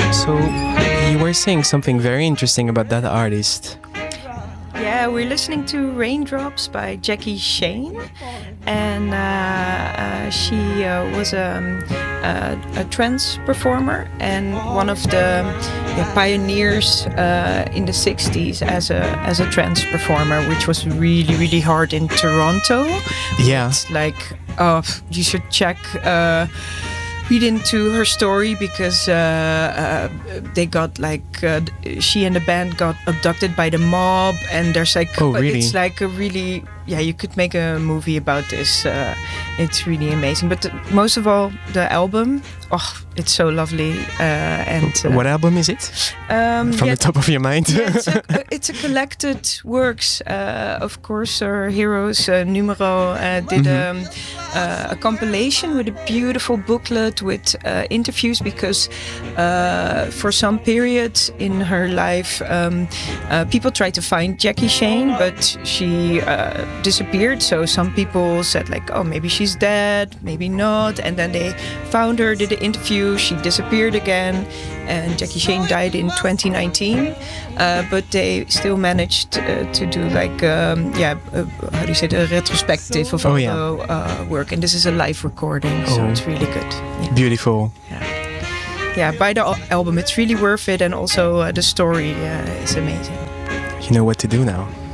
So you were saying something very interesting about that artist. Yeah, we're listening to Raindrops by Jackie Shane, and she was a trance performer and one of the pioneers in the 60s as a trance performer, which was really, really hard in Toronto. Yeah. It's like, you should check... read into her story because they got she and the band got abducted by the mob, and there's really? It's like a really you could make a movie about this. It's really amazing. But most of all, the album, it's so lovely. And what album is it? From the top of your mind? It's a collected works. Of course, our heroes Numero did a compilation with a beautiful booklet with interviews, because for some period in her life, people tried to find Jackie Shane, but she disappeared. So some people said maybe she's dead, maybe not, and then they found her, did an interview, she disappeared again, and Jackie Shane died in 2019, but they still managed to do how do you say it, a retrospective of work, and this is a live recording, so it's really good. Beautiful. Buy the album, it's really worth it, and also the story is amazing. You know what to do now.